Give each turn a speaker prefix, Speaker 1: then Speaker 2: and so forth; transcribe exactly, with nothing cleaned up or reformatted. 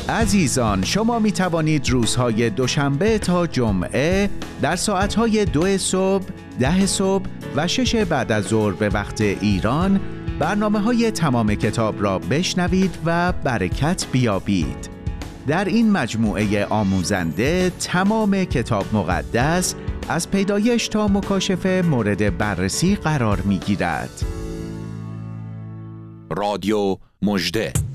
Speaker 1: عزیزان، شما می توانید روزهای دوشنبه تا جمعه در ساعتهای دو صبح، ده صبح و شش بعد از ظهر به وقت ایران برنامه‌های تمام کتاب را بشنوید و برکت بیابید. در این مجموعه آموزنده تمام کتاب مقدس از پیدایش تا مکاشفه مورد بررسی قرار می‌گیرد.
Speaker 2: رادیو مژده.